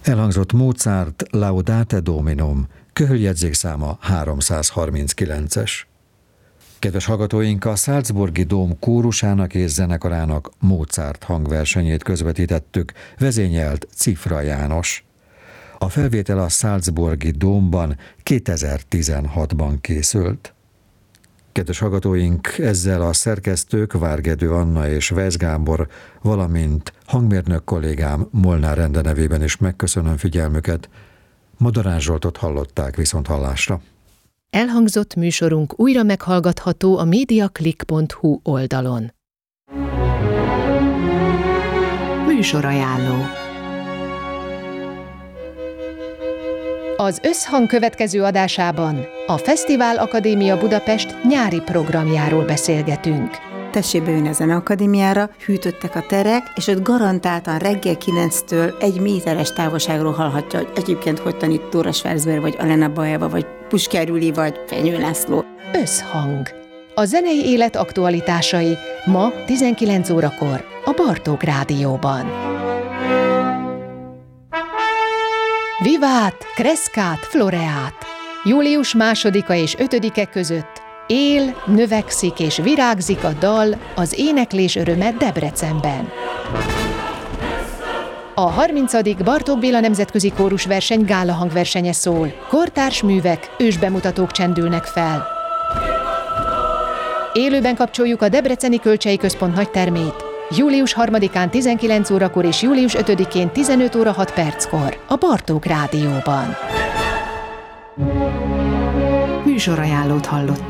Elhangzott Mozart Laudate Dominum, köhöljegyzékszáma 339-es. Kedves hallgatóink, a Salzburgi Dóm kórusának és zenekarának Mozart hangversenyét közvetítettük, vezényelt Cifra János. A felvétel a Salzburgi Dómban 2016-ban készült. Kedves hallgatóink, ezzel a szerkesztők Várgedő Anna és Weisz Gábor, valamint hangmérnök kollégám Molnár Ende nevében is megköszönöm figyelmüket. Madorán Zsoltot hallották, viszonthallásra. Elhangzott műsorunk újra meghallgatható a mediaclick.hu oldalon. Műsorajánló. Az Összhang következő adásában a Fesztivál Akadémia Budapest nyári programjáról beszélgetünk. Tessék bejönni a Zeneakadémiára, hűtöttek a terek, és ott garantáltan reggel 9-től 1 méteres távolságról hallhatja, hogy egyébként hogy tanít Dóra Schwarzberg, vagy Alena Bajeva, vagy Puskár Júli, vagy Fenyő László. Összhang. A zenei élet aktualitásai ma 19 órakor a Bartók Rádióban. Vivát, Crescat, Floreat. Július 2-a és 5-e között él, növekszik és virágzik a dal, az éneklés öröme Debrecenben. A 30. Bartók Béla Nemzetközi Kórusverseny gála hangversenye szól. Kortárs művek, ősbemutatók csendülnek fel. Élőben kapcsoljuk a Debreceni Kölcsei Központ nagytermét. Július 3-án 19 órakor és július 5-én 15 óra 6 perckor a Bartók Rádióban. Műsorajánlót hallott.